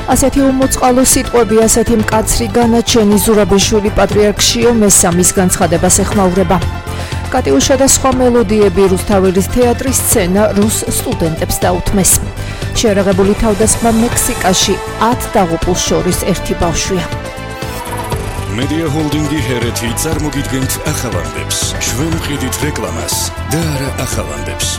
ასეთი უმოწყალო სიტყვები, ასეთი მკაცრი განაჩენი ზურაბიშვილი პატრიარქშიო მესამის განცხადებას ეხმაურება. კატიუშა და სხვა მელოდიები რუსთაველის თეატრის სცენა რუს სტუდენტებს დაუთმეს. შეერაღებული თავდასხმა მექსიკაში 10 დაღუპულს შორის ერთი ბავშვია. მედია ჰოლდინგი ჰერეთი წარმოგიდგენთ ახალანდებს. ჩვენ ვყიდით რეკლამას და არა ახალანდებს.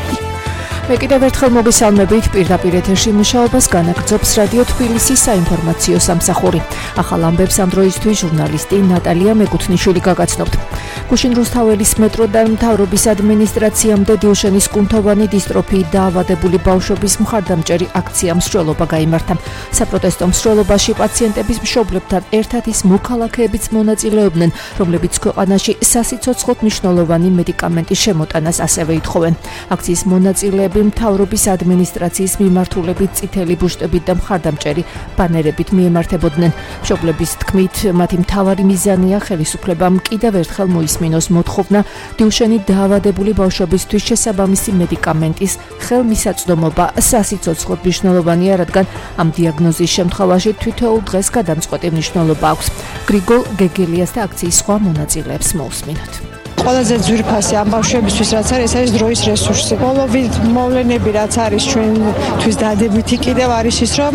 მე კიდევ ერთხელ მოგესალმებით, პირდაპირ ეთერში მუშაობას განაგრძობს რადიო თბილისის საინფორმაციო სამსახური. ახალ ამბებს ამ დროისთვის ჟურნალისტი ნატალია მეკუთნიშვილი გაგაცნობთ. გუშინ რუსთაველის მეტრო და მთავრობის ადმინისტრაციამდე დილშენის კუნთოვანი დისტროფიით დაავადებული ბავშვების მხარდამჭერი აქცია მსვლელობა გაიმართა. საპროტესტო მსვლელობაში პაციენტების მშობლებთან ერთად ის მოქალაქეებიც მონაწილეობდნენ, რომლებიც ქვეყანაში სასიცოცხლოდ მნიშვნელოვანი მედიკამენტის შემოტანას ასევე ითხოვენ. აქციის მონაწილეები მთავრობის ადმინისტრაციის მიმართულებით წითელი ბუშტებით და მხარდამჭერი ბანერებით მიემართებოდნენ. მშობლების თქმით, მათი მთავარი მიზანია ხელისუფლებამ კიდევ ერთხელ მოისმინოს მოთხოვნა დილშენი დაავადებული ბავშვებისთვის შესაბამისი მედიკამენტის ხელმისაწვდომობა სასიცოცხლოდ მნიშვნელოვანია, რადგან ამ დიაგნოზის შემთხვევაში თითოეულ დღეს გადამწყვეტი მნიშვნელობა აქვს. გრიგოლ გეგელიას და აქციის სხვა მონაწილეებს მოусმინოთ. ყველაზე ძვირფასი ამ ბავშვებისთვის რაც არის, ეს არის დროის რესურსი. ბოლოვით მოვლენები რაც არის ჩვენთვის დადებითი კიდევ არის ის, რომ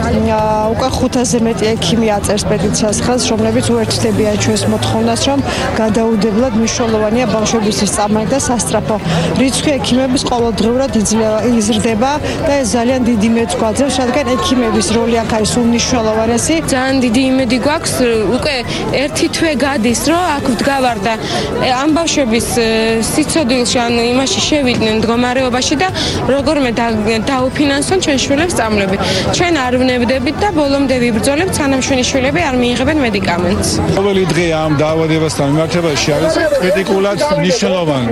უკვე 500-ზე მეტი ექიმი აწერს პეტიციას ხელს, რომლებიც უერთდებიან ჩვენს მოთხოვნას, რომ გადაუდებლად მნიშვნელოვანია ბავშვებისთვის წამალი და სასწრაფო. რიცხვი ექიმების ყოველდღიურად იზრდება და ეს ძალიან დიდი იმედს გვაძლევს, რადგან ექიმების როლი აქ არის უმნიშვნელოვანესი. ძალიან დიდი იმედი გვაქვს, უკვე ერთი თვე გადის, რომ აქ ვდგავარ და ამ ბავშვების სიცოცხლეში ან იმაში შევიდნენ მდგომარეობაში და როგორმე დაუფინანსონ ჩვენ შვილებს წამლები. ჩვენ არ ვნებდებით და ბოლომდე ვიბრძოლებთ, სანამ ჩვენი შვილები არ მიიღებენ მედიკამენტს. ყოველი დღე ამ დაავადებასთან მიმართებაში არის კრიტიკულად მნიშვნელოვანი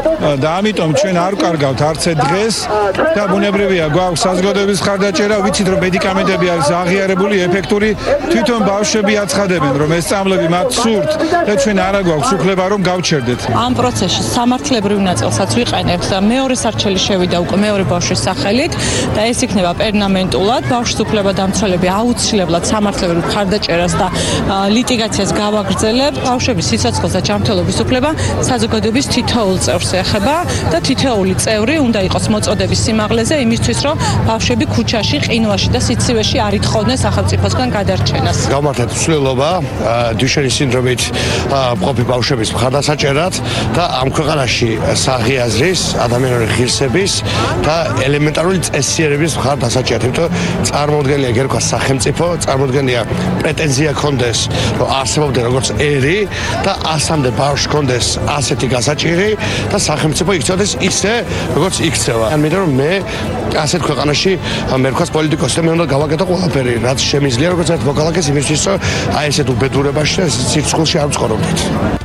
და ამიტომ ჩვენ არ ვკარგავთ არც დღეს და ბუნებრივია გვაქვს საზოგადოების მხარდაჭერა, ვიცით რომ მედიკამენტები არის აღიარებული, ეფექტური, თვითონ ბავშვები აცხადებენ რომ ეს წამლები მათ სურთ და ჩვენ არ გვაქვს უფლება რომ გავჩერდეთ. ამ პროცესში სამართლებრივ ნაწილსაც ვიყენებთ და მეორე სარჩელი შევიდა უკვე მეორე ბავშვის სახელით და ეს იქნება პერმანენტულად. ბავშვის უფლებადამცველები აუცილებლად სამართლებრივ მხარდაჭერას და ლიტიგაციას გავაგრძელებთ. ბავშვების სიცოცხლეს და ჯანმრთელობის უფლება საზოგადოების თითოეულ წევრს ეხება და თითოეული წევრი უნდა იყოს მოწოდების სიმაღლეზე იმისთვის, რომ ბავშვები ქუჩაში, ყინვაში და სიცივეში არ ითხოვდნენ სახელმწიფოსგან გადარჩენას. გავმართეთ მსვლელობა დუშენის სინდრომით მყოფი ბავშვების მხარდასაჭერად და ამ ქვეყანაში საღიაზრის, ადამიანური ღირსების და ელემენტარული წესიერების მხარდასაჭერად. იმიტომ წარმოუდგენელია გერქვა სახელმწიფო, წარმოუდგენელია პრეტენზია ქონდეს, რომ არსებობდნენ როგორც ერი და ასამდე ბავშვს ქონდეს ასეთი გასაჭირი და სახელმწიფო იქცევდეს ისე, როგორც იქცევა. ამიტომ რომ მე ასეთ ქვეყანაში მე ვქოს პოლიტიკოსი და მე უნდა გავაკეთო ყველაფერი, რაც შემიძლია როგორც ერთ მოქალაქეს იმისთვის, რომ აი ესეთ უბედურებაში და სიცოცხლეში არ ვცხოვრობდეთ.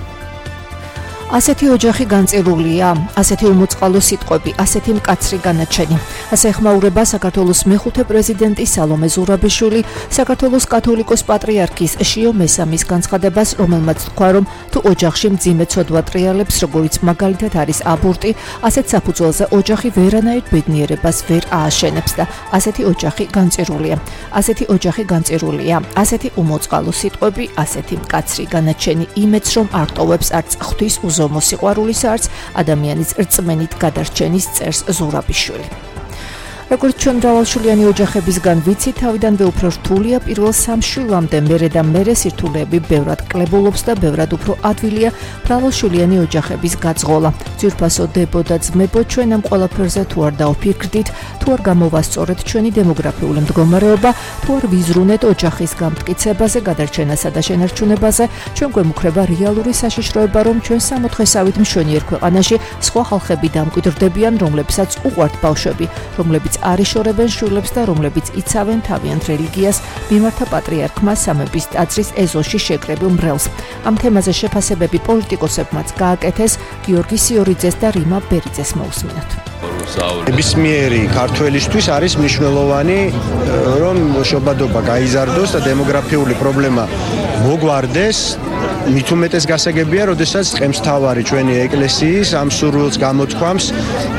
ასეთი ოჯახი განწირულია, ასეთი უმოწყალო სიტყვები, ასეთი მკაცრი განაჩენი. ასე ეხმაურება საქართველოს მეხუთე პრეზიდენტი სალომე ზურაბიშვილი საქართველოს კათოლიკოს პატრიარქის შიო მესამის განცხადებას, რომელმაც თქვა, რომ თუ ოჯახში მძიმე ცოდვა ტრიალებს, როგორიც მაგალითად არის აბორტი, ასეთ საფუძველზე ოჯახი ვერანაირ ბედნიერებას ვერ ააშენებს და ასეთი ოჯახი განწირულია. ასეთი ოჯახი განწირულია, ასეთი უმოწყალო სიტყვები, ასეთი მკაცრი განაჩენი იმედს, რომ არ ტოვებს არც ღვთის მოსიყვარულის არც ადამიანის რწმენით გადარჩენის წერს ზურაბიშვილი. როგორც ჩვენ მრავალშვილიანი ოჯახებისგან ვიცით, თავიდანვე უფრო რთულია პირველ სამ შვილამდე, მერე და მერე სირთულეები ბევრად კლებულობს და ბევრად უფრო ადვილია მრავალშვილიანი ოჯახების გაძღოლა. ძვირფასო დებო და ძმებო, ჩვენ ამ ყველაფერზე თუ არ დავფიქრდით, თუ არ გამოვასწორეთ ჩვენი დემოგრაფიული მდგომარეობა, თუ არ ვიზრუნეთ ოჯახის გამტკიცებაზე, გადარჩენასა და შენარჩუნებაზე, ჩვენ გვემუქრება რეალური საშიშროება, რომ ჩვენ 60-ით მშვენიერ ქვეყანაში სხვა ხალხები დამკვიდრდებიან, რომლებსაც უყვართ ბავშვები, რომლებიც არ იშორებენ შვილებს და რომლებიც იცავენ თავიანთ რელიგიას, მიმართა პატრიარქმა სამების ტაძრის ეზოში შეკრებილ მრევლს. ამ თემაზე შეფასებები პოლიტიკოსებმაც გააკეთეს, გიორგი სიორიძეს და რიმა ბერიძეს მოусმინოთ. ნებისმიერი ქართველისთვის არის მნიშვნელოვანი, რომ შობადობა გაიზარდოს და დემოგრაფიული პრობლემა მოგვარდეს. მით უმეტეს გასაგებია, როდესაც წყემსთავარი ჩვენი ეკლესიის ამ სურვილს გამოთქვამს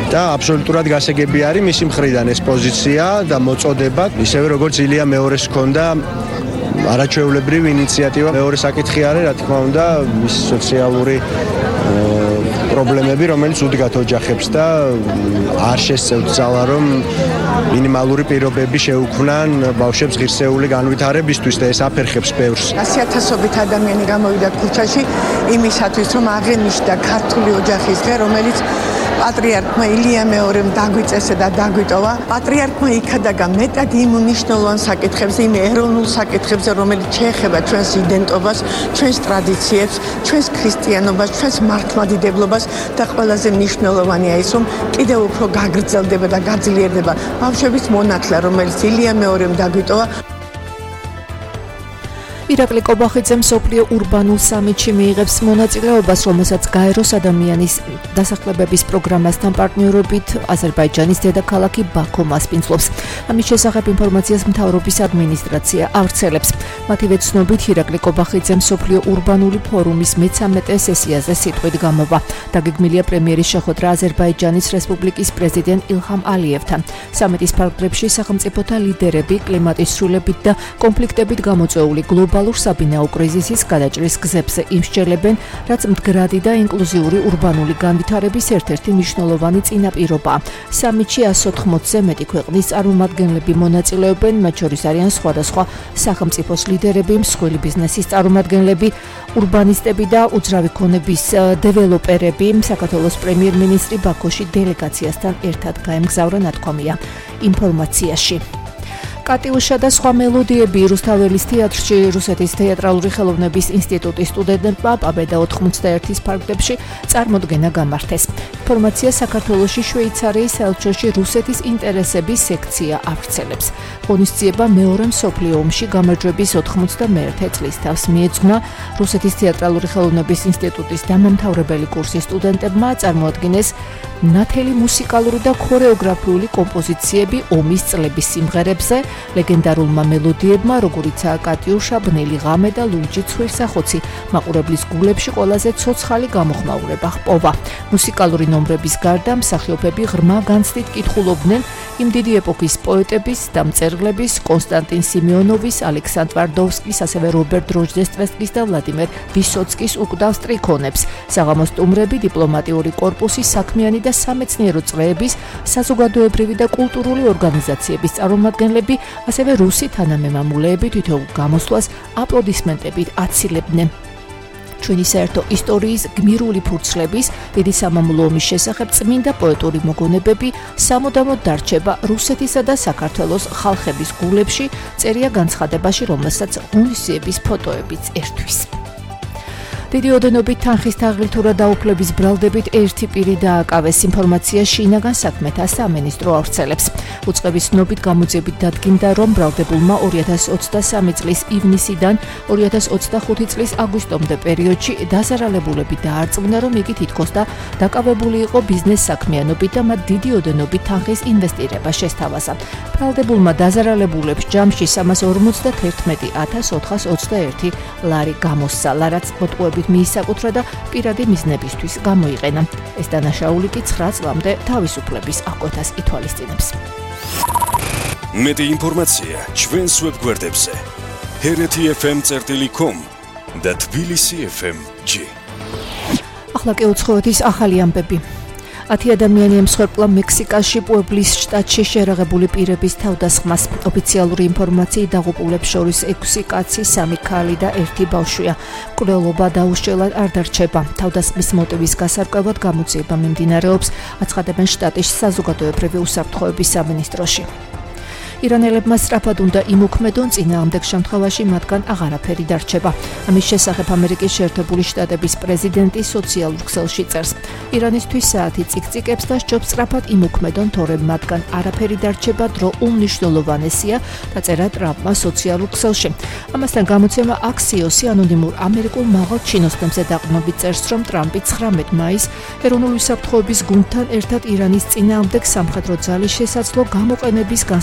და აბსოლუტურად გასაგები არის მისი მხრიდან ეს პოზიცია და მოწოდება, ისევე როგორც ილია მეორეს ჰქონდა არაჩვეულებრივი ინიციატივა. მეორე საკითხი არის, რა თქმა უნდა, მის სოციალური პრობლემები, რომელიც უდგათ ოჯახებს და არ შესწევთ ძალა, რომ მინიმალური პირობები შეუქმნან ბავშვებს ღირსეული განვითარებისთვის და ეს აფერხებს ბევრს. 100,000-ობით ადამიანი გამოვიდა ქუჩაში იმისათვის, რომ აღენიშნა ქართული ოჯახის დღე, რომელიც პატრიარქმა ილია მეორემ დაგვიწესა და დაგვიტოვა. პატრიარქმა იქადაგა მეტად იმ მნიშვნელოვან საკითხებზე, იმ ეროვნულ საკითხებზე, რომელიც შეეხება ჩვენს იდენტობას, ჩვენს ტრადიციებს, ჩვენს ქრისტიანობას, ჩვენს მართლმადიდებლობას და ყველაზე მნიშვნელოვანია ის, რომ კიდევ უფრო გაგრძელდება და გაძლიერდება ბავშვების მონათლა, რომელიც ილია მეორემ დაგვიტოვა. ირაკლი კობახიძე მსოფლიო ურბანულ სამიტში მიიღებს მონაწილეობას, რომელსაც გაეროს ადამიანის დასახლებების პროგრამასთან პარტნიორობით აზერბაიჯანის დედაქალაქი ბაქო მასპინძლობს. ამის შესახებ ინფორმაციას მთავრობის ადმინისტრაცია ავრცელებს. მათივე ცნობით, ირაკლი კობახიძე მსოფლიო ურბანული ფორუმის მე-13 სესიაზე სიტყვით გამოვა. დაგეგმილია პრემიერის შეხვედრა აზერბაიჯანის რესპუბლიკის პრეზიდენტ ილჰამ ალიევთან. სამიტის ფარგლებში სახელმწიფოთა ლიდერები კლიმატის ცვლილებით და კონფლიქტებით გამოწვეული გლობალურ საბინაო კრიზისის გადაჭრის გზებზე იმსჯელებენ, რაც მდგრადი და ინკლუზიური ურბანული განვითარების ერთ-ერთი მნიშვნელოვანი წინაპირობაა. სამიტში 180-ზე მეტი ქვეყნის წარმომადგენლები მონაწილეობენ, მათ შორის არიან სხვადასხვა სახელმწიფოს ლიდერები, მსხვილი ბიზნესის წარმომადგენლები, ურბანისტები და უძრავი ქონების დეველოპერები. საქართველოს პრემიერ-მინისტრი ბაქოში დელეგაციასთან ერთად გაემგზავრა, ნათქვამია ინფორმაციაში. კატიუშა და სხვა მელოდიები რუსთაველის თეატრში რუსეთის თეატრალური ხელოვნების ინსტიტუტის სტუდენტებმა პაბედა 91-ის ფარგლებში წარმოდგენა გამართეს. ინფორმაცია საქართველოში შვეიცარიის საელჩოში რუსეთის ინტერესების სექცია ავრცელებს. ღონისძიება მეორე მსოფლიო ომში გამარჯვების 91 წლის თავს მიეძღვნა. რუსეთის თეატრალური ხელოვნების ინსტიტუტის დამამთავრებელი კურსის სტუდენტებმა წარმოადგინეს ნათელი მუსიკალური და ქორეოგრაფიული კომპოზიციები ომის წლების სიმღერებზე. ლეგენდარულმა მელოდიებმა, როგორიცაა კატიუშა, ბნელი ღამე და ლურჯი ცხვირსახოცი, მაყურებლის გულებში ყველაზე ცოცხალი გამოხმაურება ჰპოვა. მუსიკალური ნომრების გარდა მსახიობები ღრმა განცდით კითხულობდნენ იმ დიდი ეპოქის პოეტების და მწერლების კონსტანტინ სიმეონოვის, ალექსანდრ ვარდოვსკის, ასევე რობერტ დროჟდესტვესკის და ვლადიმერ ვისოცკის უკვდავ სტრიქონებს. საღამოს სტუმრები, დიპლომატიური კორპუსის, საქმიანი და სამეცნიერო წრეების, საზოგადოებრივი და კულტურული ორგანიზაციების წარმომადგენლები, ასევე რუსი თანამემამულეები თითოეულ გამოსვლას აპლოდისმენტებით აცილებდნენ. ჩვენი საერთო ისტორიის გმირული ფურცლების, დიდი სამამულო ომის შესახებ წმინდა პოეტური მოგონებები სამუდამოდ დარჩება რუსეთისა და საქართველოს ხალხების გულებში, წერია განცხადებაში, რომელსაც ღონისძიების ფოტოებიც ერთვის. დიდი ოდენობით თანხის თაღლითურა დაუფლების ბრალდებით ერთი პირი დააკავეს. ინფორმაცია შინაგან საქმეთა სამინისტრო ავრცელებს. უწყების ცნობით გამოძიებით დადგინდა, რომ ბრალდებულმა 2023 წლის ივნისიდან 2025 წლის აგვისტომდე პერიოდში დაზარალებულები დაარწმუნა, რომ იგი თითქოს და დაკავებული იყო ბიზნეს საქმიანობით და მათ დიდი ოდენობით თანხის ინვესტირება შესთავაზა. ბრალდებულმა დაზარალებულებს ჯამში 311,421 ლარი გამოსცალა, რაც მოტყუებით მიისაკუთრა და პირადი მიზნებისთვის გამოიყენა. ეს დანაშაული კი 9 წლამდე თავისუფლების აღკვეთას ითვალისწინებს. მეტი ინფორმაცია ჩვენს ვებგვერდებზე hrt.fm.com და tbilisi.fm.g. ახლა კი უცხოეთის ახალი ამბები. 10 ადამიანი ემსხვერპლა მექსიკაში პუებლის შტატში შეერაღებული პირების თავდასხმას. ოფიციალური ინფორმაციით დაღუპულებს შორის 6 კაცი, 3 ქალი და 1 ბავშვია. მკვლელობა დაუშლელად არ დარჩება. თავდასხმის მოტივის გასარკვევად გამოძიება მიმდინარეობს, აცხადებენ შტატის საზოგადოებრივი უსაფრთხოების სამინისტროში. ირანელებმა სწრაფად უნდა იმოქმედონ, წინააღმდეგ შემთხვევაში მათგან აღარაფერი დარჩება. ამის შესახებ ამერიკის შეერთებული შტატების პრეზიდენტი სოციალურ ქსელში წერს. ირანისთვის საათი წიკწიკებს და სჯობს სწრაფად იმოქმედონ, თორემ მათგან არაფერი დარჩება, დრო უმნიშვნელოვანესია, დაწერა ტრამპმა სოციალურ ქსელში. ამასთან გამოცემა აქსიოსი ანონიმურ ამერიკულ მაღალ ჩინოსნებზე დაყრდნობით წერს, რომ ტრამპი 19 მაისს ეროვნული უსაფრთხოების გუნდთან ერთად ირანის წინააღმდეგ სამხედრო ძალის შესაძლო გამოყენების განსახილველად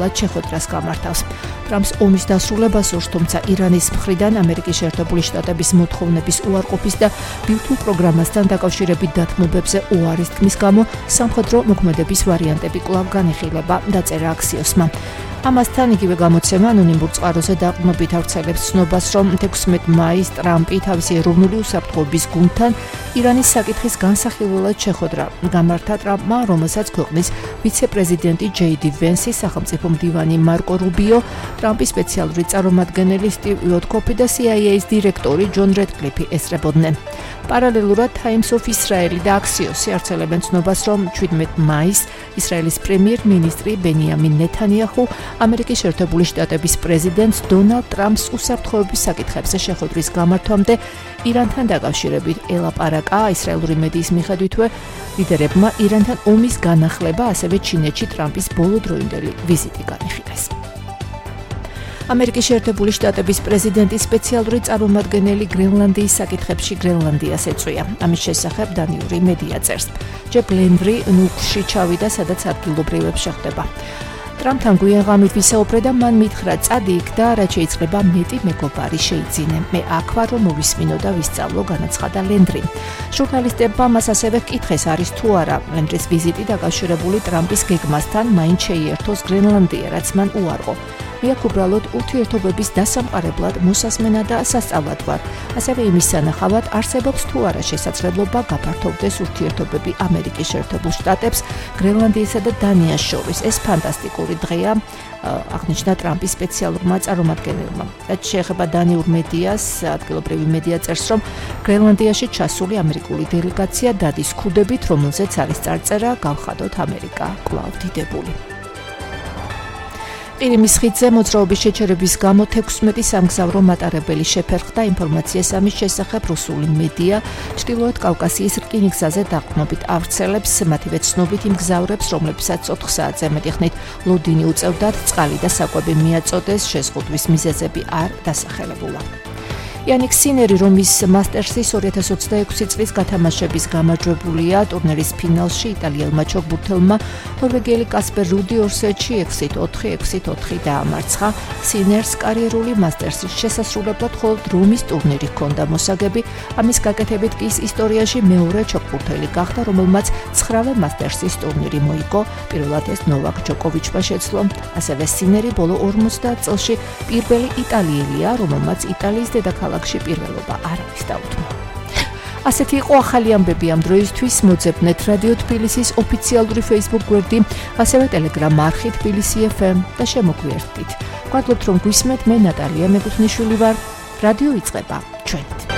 განახილველად შეხვედრას გამართავს. ტრამპს ომის დასრულებას ურს, თუმცა ირანის მხრიდან ამერიკის შეერთებული შტატების მოთხოვნების უარყოფის და ბირთვულ პროგრამასთან დაკავშირებით დათმობებზე უარის თქმის გამო სამხედრო მოქმედების ვარიანტები კვლავ განიხილება, დაწერა Axios-მა. ამასთან იგივე გამოცემა ანონიმურ წყაროზე დაყრდნობით ავრცელებს ცნობას, რომ 16 მაისს ტრამპი თავისი ეროვნული უსაფრთხოების გუნდთან ირანის საკითხის განსახილველად შეხვედრა გამართა ტრამპმა, რომელსაც ქვეყნის ვიცე-პრეზიდენტი JD Vance, სახელმწიფო მდივანი მარკო რუბიო, ტრამპის სპეციალური წარმომადგენელი სტივ უოტკოფი და CIA-ის დირექტორი ჯონ რედკლიფი ესწრებოდნენ. პარალელურად Times of Israel და Axios-ი ავრცელებენ ცნობას, რომ 17 მაისს ისრაელის პრემიერ-მინისტრი ბენიამინ ნეთანიაჰუ ამერიკის შეერთებული შტატების პრეზიდენტს დონალდ ტრამპს უსაფრთხოების საკითხებზე შეხვედრის გამართვამდე ირანთან დაკავშირებით ელაპარაკა. ისრაელური მედიის მიხედვითვე ლიდერებმა ირანთან ომის განახლება, ასევე ჩინეთში ტრამპის ბოლოდროინდელი ვიზიტი განიხილეს. ამერიკის შეერთებული შტატების პრეზიდენტის სპეციალური წარმომადგენელი გრენლანდიის საკითხებში გრენლანდიას ეწვია. ამის შესახებ დანიური მედია წერს. ჯეფ ლენდრი ნუკში ჩავიდა, სადაც ადგილობრივებს შეხვდება. ტრამპთან გვიან ღამით ვისაუბრე და მან მითხრა, წადი იქ და რაც შეიძლება მეტი მეგობარი შეიძინე. მე აქ ვარ, რომ მოვისმინო და ვისწავლო, განაცხადა ლენდრი. ჟურნალისტებმა მას ასევე ჰკითხეს, არის თუ არა ლენდრის ვიზიტი დაკავშირებული ტრამპის გეგმასთან, მაინც შეიერთოს გრენლანდია, რაც მან უარყო. მე აქ უბრალოდ ურთიერთობების დასამყარებლად მოსასმენა და სასწავლად ვარ. ასევე იმის სანახავად არსებობს თუ არა შესაძლებლობა გაფართოვდეს ურთიერთობები ამერიკის შეერთებულ შტატებს, გრენლანდიასა და დანიას შორის. ეს ფანტასტიკური დღეა, აღნიშნა ტრამპის სპეციალურმა წარმომადგენელმა. რაც შეეხება დანიურ მედიას, ადგილობრივი მედია წერს, რომ გრენლანდიაში ჩასული ამერიკული დელეგაცია დადის ქუდებით, რომელზეც არის წარწერა გავხადოთ ამერიკა კვლავ დიდებული. ყირიმის ხიდზე მოძრაობის შეჩერების გამო 16 სამგზავრო მატარებელი შეფერხდა. ინფორმაციას ამის შესახებ რუსული მედია ჩრდილოეთ კავკასიის რკინიგზაზე დაყრდნობით ავრცელებს. მათივე ცნობით იმ მგზავრებს, რომლებსაც 4 საათზე მეტი ხნით ლოდინი უწევდათ, წყალი და საკვები მიაწოდეს, შეზღუდვის მიზეზები არ დასახელებულა. Yannick Sinner, რომის მასტერსის 2026 წლის გათამაშების გამარჯვებულია. ტურნირის ფინალში იტალიელმა ჩოგბურთელმა ნორვეგიელი კასპერ რუდი ორსეტში 6-4 დაამარცხა. Sinner's კარიერული მასტერსის შესასრულებლად მხოლოდ რომის ტურნირი ჰქონდა მოსაგები. ამის გაკეთებით კი ის ისტორიაში მეორე ჩოგბურთელი გახდა, რომელმაც 9-ვე მასტერსის ტურნირი მოიგო. პირველად ეს ნოვაკ ჯოკოვიჩმა შეძლო. ასევე Sinner ბოლო 50 წელში პირველი იტალიელია, რომელმაც იტალიის დედაქალაქში პირველობა არ არის დაუთმო. ასეთი იყო ახალი ამბები ამ დროისთვის. მოძებნეთ რადიო თბილისის ოფიციალური Facebook გვერდი, ასევე Telegram არხი თბილისი FM და შემოგვიერთდით. გვადლობთ რომ გვისმენთ, მე ნატალია მეკუთვნიშვილი ვარ. რადიო იწყება ჩვენით.